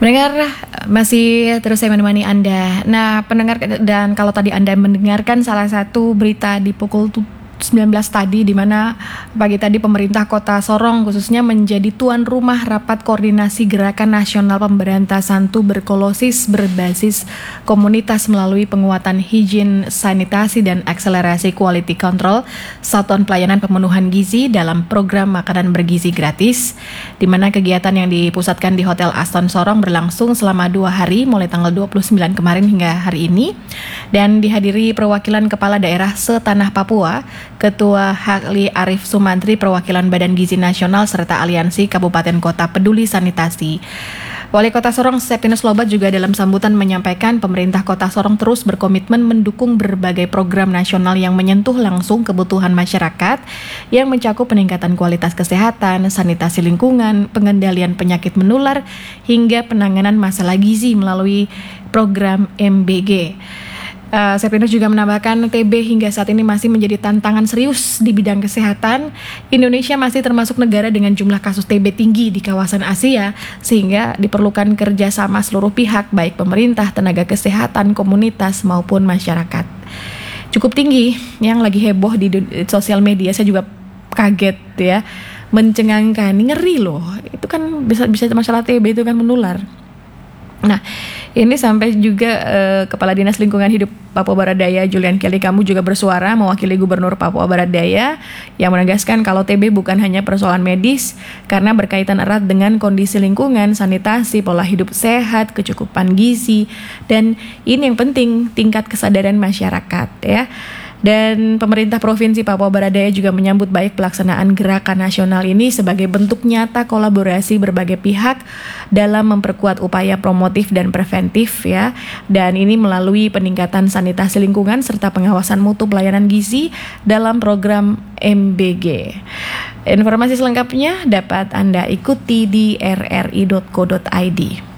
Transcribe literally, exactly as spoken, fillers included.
Pendengar, masih terus saya menemani Anda. Nah, pendengar, dan kalau tadi Anda mendengarkan salah satu berita di pukul sembilan belas tadi, di mana pagi tadi pemerintah Kota Sorong khususnya menjadi tuan rumah rapat koordinasi Gerakan Nasional Pemberantasan Tuberkulosis berbasis komunitas melalui penguatan higien sanitasi dan akselerasi quality control Satuan Pelayanan Pemenuhan Gizi dalam program makanan bergizi gratis, di mana kegiatan yang dipusatkan di Hotel Aston Sorong berlangsung selama dua hari mulai tanggal dua puluh sembilan kemarin hingga hari ini, dan dihadiri perwakilan kepala daerah setanah Papua, Ketua Hakli Arif Sumantri perwakilan Badan Gizi Nasional serta Aliansi Kabupaten Kota Peduli Sanitasi. Wali Kota Sorong Septinus Lobat juga dalam sambutan menyampaikan pemerintah Kota Sorong terus berkomitmen mendukung berbagai program nasional yang menyentuh langsung kebutuhan masyarakat yang mencakup peningkatan kualitas kesehatan, sanitasi lingkungan, pengendalian penyakit menular, hingga penanganan masalah gizi melalui program M B G. Uh, Septinus juga menambahkan T B hingga saat ini masih menjadi tantangan serius di bidang kesehatan. Indonesia masih termasuk negara dengan jumlah kasus T B tinggi di kawasan Asia, sehingga diperlukan kerjasama seluruh pihak, baik pemerintah, tenaga kesehatan, komunitas maupun masyarakat. Cukup tinggi yang lagi heboh di, di sosial media. Saya juga kaget ya, mencengangkan, ngeri loh. Itu kan bisa bisa masalah T B itu kan menular. Nah, ini sampai juga uh, Kepala Dinas Lingkungan Hidup Papua Barat Daya Julian Kelly Kamu juga bersuara mewakili Gubernur Papua Barat Daya yang menegaskan kalau T B bukan hanya persoalan medis karena berkaitan erat dengan kondisi lingkungan, sanitasi, pola hidup sehat, kecukupan gizi, dan ini yang penting tingkat kesadaran masyarakat ya. Dan pemerintah Provinsi Papua Barat Daya juga menyambut baik pelaksanaan gerakan nasional ini sebagai bentuk nyata kolaborasi berbagai pihak dalam memperkuat upaya promotif dan preventif ya. Dan ini melalui peningkatan sanitasi lingkungan serta pengawasan mutu pelayanan gizi dalam program M B G. Informasi selengkapnya dapat Anda ikuti di r r i dot co dot i d.